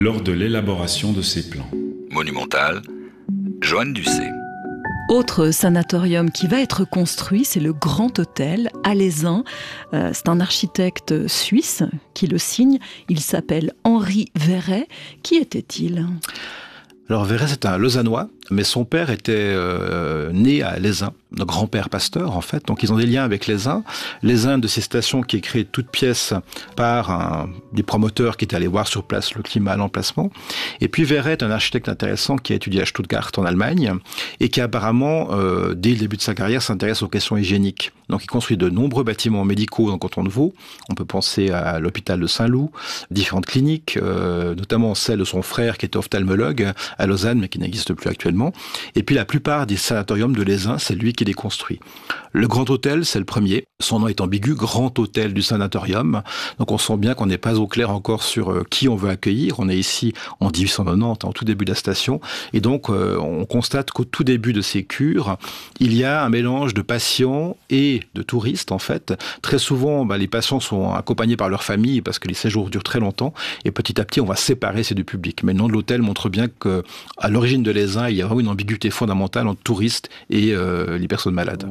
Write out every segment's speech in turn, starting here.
lors de l'élaboration de ces plans. Monumental, Joanne Ducé. Autre sanatorium qui va être construit, c'est le Grand Hôtel à Lézin. C'est un architecte suisse qui le signe. Il s'appelle Henri Verret. Qui était-il ? Alors Verret, c'est un Lausannois, mais son père était né à Lézin, notre grand-père pasteur en fait. Donc ils ont des liens avec Lézin. Lézin, de ces stations qui est créée de toutes pièces par des promoteurs qui étaient allés voir sur place le climat, l'emplacement. Et puis Verret est un architecte intéressant qui a étudié à Stuttgart en Allemagne et qui apparemment, dès le début de sa carrière, s'intéresse aux questions hygiéniques. Donc il construit de nombreux bâtiments médicaux dans le canton de Vaud. On peut penser à l'hôpital de Saint-Loup, différentes cliniques, notamment celle de son frère qui était ophtalmologue à Lausanne, mais qui n'existe plus actuellement. Et puis la plupart des sanatoriums de Lézin, c'est lui qui les construit. Le Grand Hôtel, c'est le premier. Son nom est ambigu, Grand Hôtel du Sanatorium. Donc on sent bien qu'on n'est pas au clair encore sur qui on veut accueillir. On est ici en 1890, en tout début de la station. Et donc on constate qu'au tout début de ces cures, il y a un mélange de patients et de touristes en fait. Très souvent, les patients sont accompagnés par leur famille parce que les séjours durent très longtemps. Et petit à petit, on va séparer ces deux publics. Mais le nom de l'hôtel montre bien qu'à l'origine de Lézin, il y a vraiment une ambiguïté fondamentale entre touristes et les personnes malades.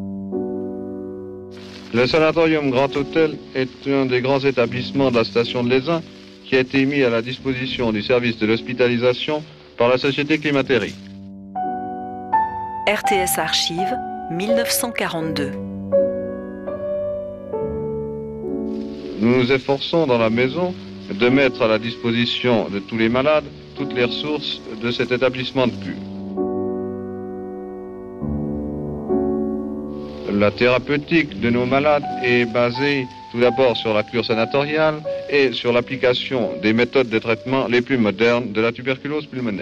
Le sanatorium Grand Hôtel est un des grands établissements de la station de Lézin qui a été mis à la disposition du service de l'hospitalisation par la société Climatérie. RTS Archives, 1942. Nous nous efforçons dans la maison de mettre à la disposition de tous les malades toutes les ressources de cet établissement de cure. La thérapeutique de nos malades est basée tout d'abord sur la cure sanatoriale et sur l'application des méthodes de traitement les plus modernes de la tuberculose pulmonaire.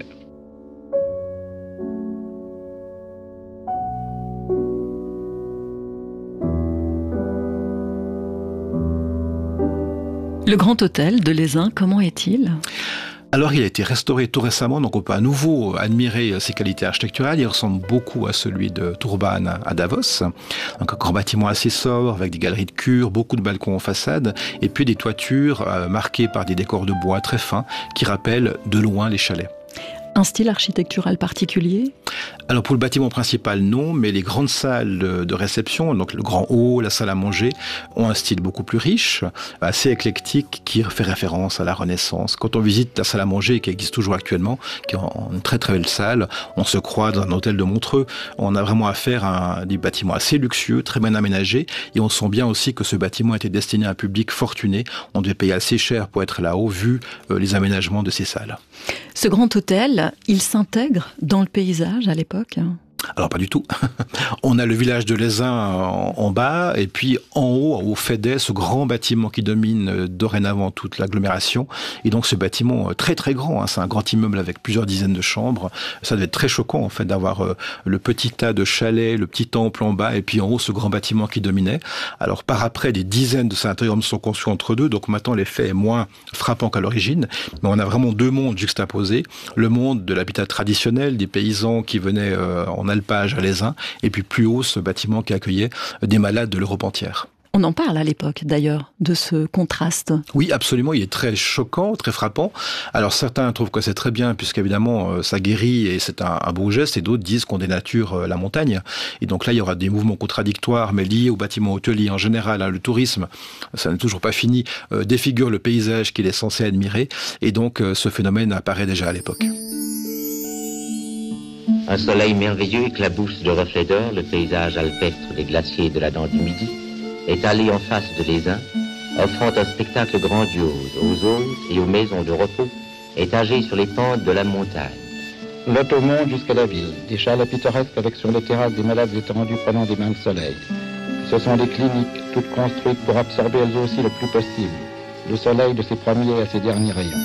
Le Grand Hôtel de Lézin, comment est-il ? Alors, il a été restauré tout récemment, donc on peut à nouveau admirer ses qualités architecturales. Il ressemble beaucoup à celui de Turban à Davos. Donc, un grand bâtiment assez sobre, avec des galeries de cure, beaucoup de balcons en façade, et puis des toitures marquées par des décors de bois très fins qui rappellent de loin les chalets. Un style architectural particulier ? Alors pour le bâtiment principal, non, mais les grandes salles de réception, donc le grand hall, la salle à manger, ont un style beaucoup plus riche, assez éclectique, qui fait référence à la Renaissance. Quand on visite la salle à manger, qui existe toujours actuellement, qui est une très très belle salle, on se croit dans un hôtel de Montreux. On a vraiment affaire à des bâtiments assez luxueux, très bien aménagés, et on sent bien aussi que ce bâtiment était destiné à un public fortuné. On devait payer assez cher pour être là-haut, vu les aménagements de ces salles. Ce grand hôtel, il s'intègre dans le paysage à l'époque ? Alors pas du tout. On a le village de Lézin en bas et puis en haut, au Fédet, ce grand bâtiment qui domine dorénavant toute l'agglomération. Et donc ce bâtiment très très grand, c'est un grand immeuble avec plusieurs dizaines de chambres. Ça devait être très choquant en fait d'avoir le petit tas de chalets, le petit temple en bas et puis en haut ce grand bâtiment qui dominait. Alors par après, des dizaines de sanatoriums sont construits entre deux, donc maintenant l'effet est moins frappant qu'à l'origine. Mais on a vraiment deux mondes juxtaposés. Le monde de l'habitat traditionnel, des paysans qui venaient en alpage à Lézin, et puis plus haut, ce bâtiment qui accueillait des malades de l'Europe entière. On en parle à l'époque, d'ailleurs, de ce contraste. Oui, absolument, il est très choquant, très frappant. Alors certains trouvent que c'est très bien, puisqu'évidemment, ça guérit et c'est un beau geste, et d'autres disent qu'on dénature la montagne. Et donc là, il y aura des mouvements contradictoires, mais liés au bâtiment hôtelier en général. Le tourisme, ça n'est toujours pas fini, défigure le paysage qu'il est censé admirer, et donc ce phénomène apparaît déjà à l'époque. Un soleil merveilleux éclabousse de reflets d'or le paysage alpestre des glaciers de la Dent du Midi, étalé en face de Lézin, offrant un spectacle grandiose aux hôtes et aux maisons de repos étagées sur les pentes de la montagne. L'auto monte jusqu'à la ville, des chalets pittoresques avec sur les terrasses des malades étendus prenant des bains de soleil. Ce sont des cliniques, toutes construites pour absorber elles aussi le plus possible le soleil de ses premiers à ses derniers rayons.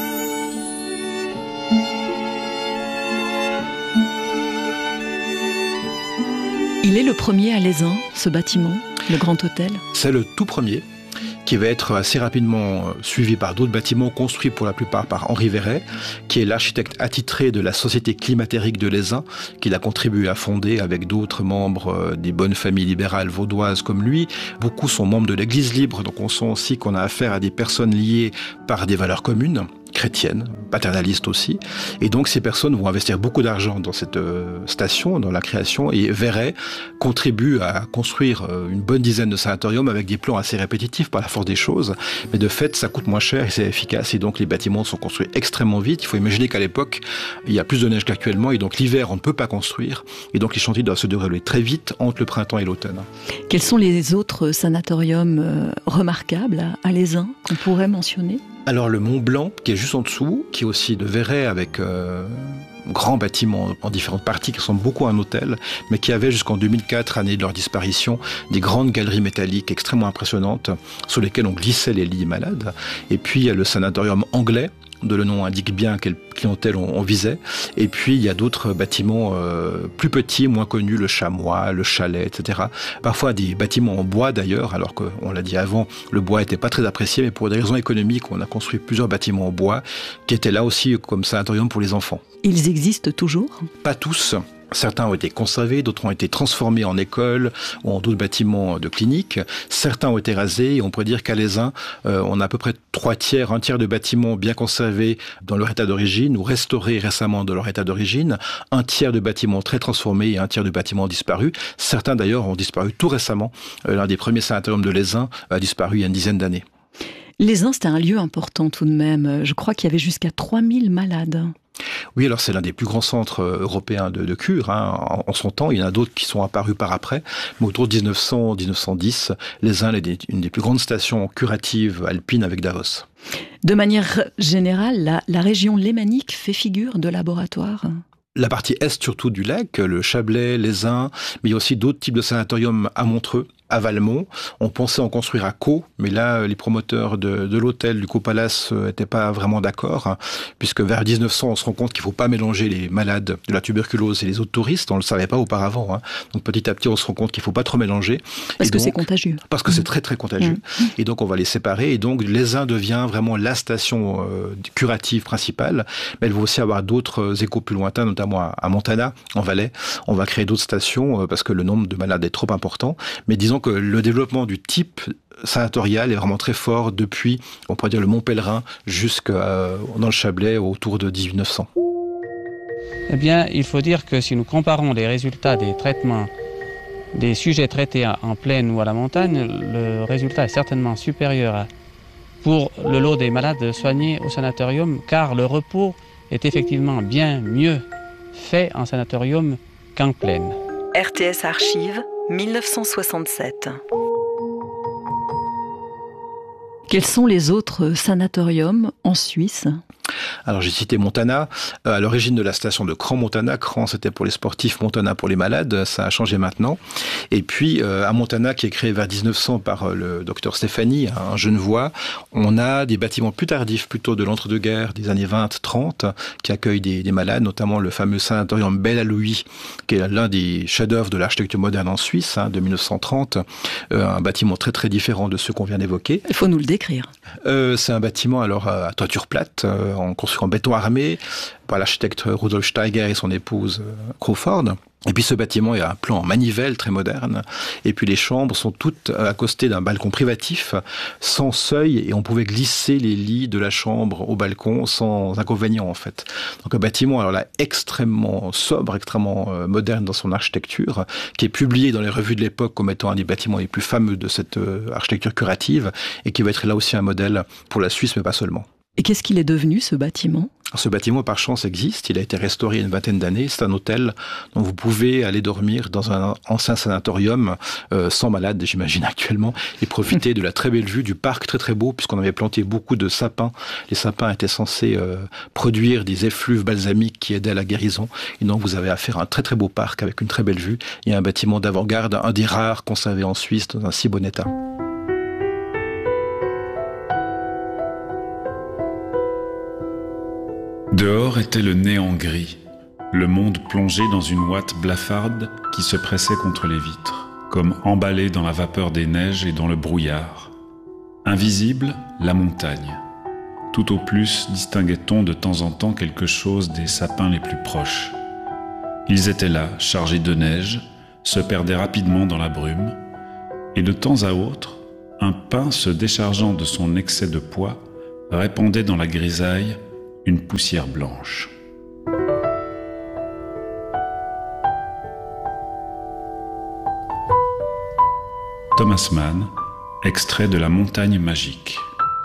Il est le premier à Lézin, ce bâtiment, le Grand Hôtel. C'est le tout premier, qui va être assez rapidement suivi par d'autres bâtiments construits pour la plupart par Henri Verret, qui est l'architecte attitré de la Société climatérique de Lézin, qu'il a contribué à fonder avec d'autres membres des bonnes familles libérales vaudoises comme lui. Beaucoup sont membres de l'Église libre, donc on sent aussi qu'on a affaire à des personnes liées par des valeurs communes, chrétienne, paternaliste aussi. Et donc ces personnes vont investir beaucoup d'argent dans cette station, dans la création, et Verret contribue à construire une bonne dizaine de sanatoriums avec des plans assez répétitifs par la force des choses. Mais de fait, ça coûte moins cher et c'est efficace. Et donc les bâtiments sont construits extrêmement vite. Il faut imaginer qu'à l'époque, il y a plus de neige qu'actuellement. Et donc l'hiver, on ne peut pas construire. Et donc les chantiers doivent se dérouler très vite entre le printemps et l'automne. Quels sont les autres sanatoriums remarquables à l'Aisin qu'on pourrait mentionner ? Alors le Mont Blanc, qui est juste en dessous, qui est aussi de Verret avec grands bâtiments en différentes parties qui ressemblent beaucoup à un hôtel, mais qui avait jusqu'en 2004, année de leur disparition, des grandes galeries métalliques extrêmement impressionnantes sur lesquelles on glissait les lits malades. Et puis il y a le sanatorium anglais, de le nom indique bien quelle clientèle on visait. Et puis, il y a d'autres bâtiments plus petits, moins connus, le Chamois, le Chalet, etc. Parfois des bâtiments en bois d'ailleurs, alors qu'on l'a dit avant, le bois n'était pas très apprécié, mais pour des raisons économiques, on a construit plusieurs bâtiments en bois qui étaient là aussi comme sanatorium pour les enfants. Ils existent toujours ? Pas tous. Certains ont été conservés, d'autres ont été transformés en écoles ou en d'autres bâtiments de cliniques. Certains ont été rasés et on pourrait dire qu'à l'Aisin, on a à peu près un tiers de bâtiments bien conservés dans leur état d'origine ou restaurés récemment dans leur état d'origine, un tiers de bâtiments très transformés et un tiers de bâtiments disparus. Certains d'ailleurs ont disparu tout récemment. L'un des premiers sanatoriums de l'Aisin a disparu il y a une dizaine d'années. L'Aisin, c'était un lieu important tout de même. Je crois qu'il y avait jusqu'à 3000 malades. Oui, alors c'est l'un des plus grands centres européens de cure en son temps. Il y en a d'autres qui sont apparus par après. Mais autour de 1900-1910, l'Aisin est une des plus grandes stations curatives alpines avec Davos. De manière générale, la région lémanique fait figure de laboratoire. La partie est surtout du lac, le Chablais, l'Aisin, mais il y a aussi d'autres types de sanatoriums à Montreux, à Valmont. On pensait en construire à Caux, mais là, les promoteurs de l'hôtel du Caux Palace n'étaient pas vraiment d'accord, puisque vers 1900, on se rend compte qu'il ne faut pas mélanger les malades de la tuberculose et les autres touristes. On ne le savait pas auparavant. Donc petit à petit, on se rend compte qu'il ne faut pas trop mélanger. Parce que c'est contagieux. Parce que c'est très très contagieux. Et donc on va les séparer. Et donc l'Aisin devient vraiment la station curative principale. Mais elle va aussi avoir d'autres échos plus lointains, notamment à Montana, en Valais. On va créer d'autres stations parce que le nombre de malades est trop important. Mais disons que le développement du type sanatorial est vraiment très fort depuis, on pourrait dire, le Mont Pèlerin jusqu'à dans le Chablais autour de 1900. Eh bien, il faut dire que si nous comparons les résultats des traitements des sujets traités en plaine ou à la montagne, le résultat est certainement supérieur pour le lot des malades soignés au sanatorium, car le repos est effectivement bien mieux fait en sanatorium qu'en plaine. RTS Archives, 1967. Quels sont les autres sanatoriums en Suisse ? Alors j'ai cité Montana, à l'origine de la station de Cran-Montana. Cran, c'était pour les sportifs, Montana pour les malades, ça a changé maintenant. Et puis à Montana, qui est créé vers 1900 par le docteur Stéphanie, un Genevois, on a des bâtiments plus tardifs, plutôt de l'entre-deux-guerres, des années 20-30, qui accueillent des malades, notamment le fameux sanatorium Belle à Louis, qui est l'un des chefs-d'œuvre de l'architecture moderne en Suisse, de 1930, un bâtiment très très différent de ceux qu'on vient d'évoquer. Il faut nous le décrire. C'est un bâtiment alors à toiture plate, construit en béton armé par l'architecte Rudolf Steiger et son épouse Crawford. Et puis ce bâtiment est un plan en manivelle très moderne. Et puis les chambres sont toutes accostées d'un balcon privatif, sans seuil, et on pouvait glisser les lits de la chambre au balcon sans inconvénient en fait. Donc un bâtiment alors là extrêmement sobre, extrêmement moderne dans son architecture, qui est publié dans les revues de l'époque comme étant un des bâtiments les plus fameux de cette architecture curative, et qui va être là aussi un modèle pour la Suisse, mais pas seulement. Et qu'est-ce qu'il est devenu, ce bâtiment ? Ce bâtiment, par chance, existe. Il a été restauré il y a une vingtaine d'années. C'est un hôtel dont vous pouvez aller dormir dans un ancien sanatorium, sans malade, j'imagine, actuellement, et profiter de la très belle vue du parc, très très beau, puisqu'on avait planté beaucoup de sapins. Les sapins étaient censés produire des effluves balsamiques qui aidaient à la guérison. Et donc, vous avez affaire à un très très beau parc avec une très belle vue et un bâtiment d'avant-garde, un des rares conservés en Suisse dans un si bon état. Dehors était le néant gris, le monde plongé dans une ouate blafarde qui se pressait contre les vitres, comme emballé dans la vapeur des neiges et dans le brouillard. Invisible, la montagne. Tout au plus distinguait-on de temps en temps quelque chose des sapins les plus proches. Ils étaient là, chargés de neige, se perdaient rapidement dans la brume, et de temps à autre, un pin se déchargeant de son excès de poids répandait dans la grisaille une poussière blanche. Thomas Mann, extrait de La Montagne magique.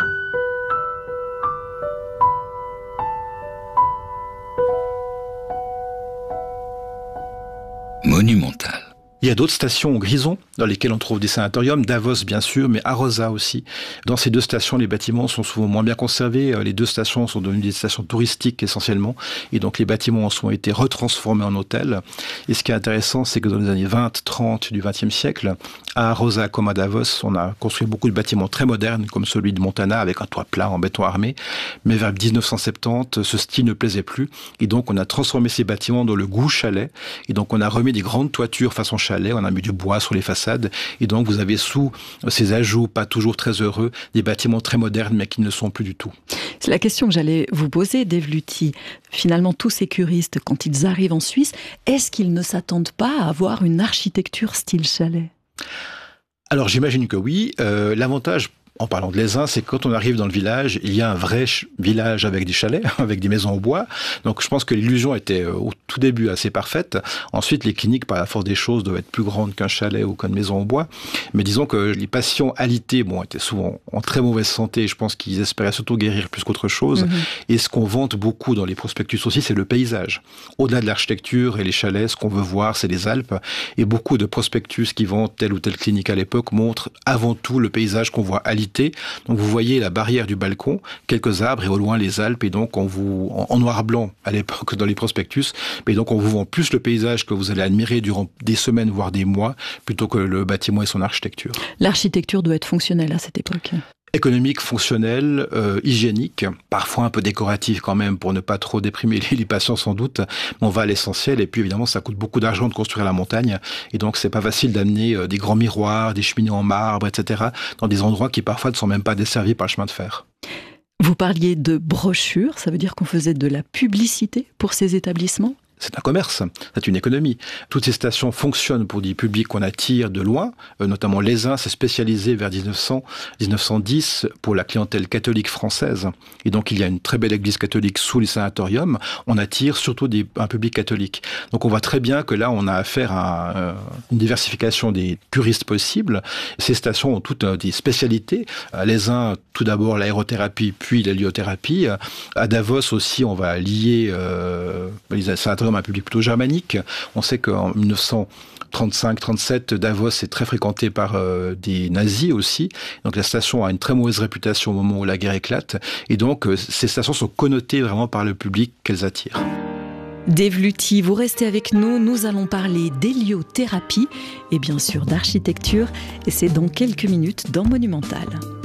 Monumental. Il y a d'autres stations au Grison dans lesquelles on trouve des sanatoriums, Davos bien sûr, mais Arosa aussi. Dans ces deux stations, les bâtiments sont souvent moins bien conservés. Les deux stations sont devenues des stations touristiques essentiellement, et donc les bâtiments ont été retransformés en hôtels. Et ce qui est intéressant, c'est que dans les années 20-30 du XXe siècle, à Arosa comme à Davos, on a construit beaucoup de bâtiments très modernes, comme celui de Montana, avec un toit plat en béton armé. Mais vers 1970, ce style ne plaisait plus, et donc on a transformé ces bâtiments dans le goût chalet, et donc on a remis des grandes toitures façon chalet. On a mis du bois sur les façades, et donc vous avez sous ces ajouts pas toujours très heureux des bâtiments très modernes mais qui ne le sont plus du tout. C'est la question que j'allais vous poser, Dave Luthi. Finalement, tous ces curistes, quand ils arrivent en Suisse, est-ce qu'ils ne s'attendent pas à avoir une architecture style chalet ? Alors j'imagine que oui. L'avantage, en parlant de l'Aisin, c'est que quand on arrive dans le village, il y a un vrai village avec des chalets, avec des maisons en bois. Donc je pense que l'illusion était au tout début assez parfaite. Ensuite, les cliniques, par la force des choses, doivent être plus grandes qu'un chalet ou qu'une maison en bois. Mais disons que les patients alités, étaient souvent en très mauvaise santé. Je pense qu'ils espéraient surtout guérir plus qu'autre chose. Et ce qu'on vante beaucoup dans les prospectus aussi, c'est le paysage. Au-delà de l'architecture et les chalets, ce qu'on veut voir, c'est les Alpes. Et beaucoup de prospectus qui vantent telle ou telle clinique à l'époque montrent avant tout le paysage qu'on voit alité. Donc vous voyez la barrière du balcon, quelques arbres et au loin les Alpes, et donc en noir-blanc à l'époque dans les prospectus, mais donc on vous vend plus le paysage que vous allez admirer durant des semaines voire des mois plutôt que le bâtiment et son architecture. L'architecture doit être fonctionnelle à cette époque. Économique, fonctionnel, hygiénique, parfois un peu décoratif quand même pour ne pas trop déprimer les patients sans doute, mais on va à l'essentiel. Et puis évidemment ça coûte beaucoup d'argent de construire la montagne, et donc c'est pas facile d'amener des grands miroirs, des cheminées en marbre, etc. dans des endroits qui parfois ne sont même pas desservis par le chemin de fer. Vous parliez de brochures, ça veut dire qu'on faisait de la publicité pour ces établissements ? C'est un commerce, c'est une économie. Toutes ces stations fonctionnent pour des publics qu'on attire de loin, notamment l'Aisin s'est spécialisé vers 1900-1910 pour la clientèle catholique française. Et donc il y a une très belle église catholique sous les sanatoriums, on attire surtout un public catholique. Donc on voit très bien que là on a affaire à une diversification des curistes possibles. Ces stations ont toutes des spécialités. À l'Aisin, tout d'abord l'aérothérapie, puis l'héliothérapie. À Davos aussi, on va lier les sanatoriums un public plutôt germanique. On sait qu'en 1935-37, Davos est très fréquenté par des nazis aussi. Donc la station a une très mauvaise réputation au moment où la guerre éclate. Et donc ces stations sont connotées vraiment par le public qu'elles attirent. Dave Luthi, vous restez avec nous. Nous allons parler d'héliothérapie et bien sûr d'architecture. Et c'est dans quelques minutes dans Monumental.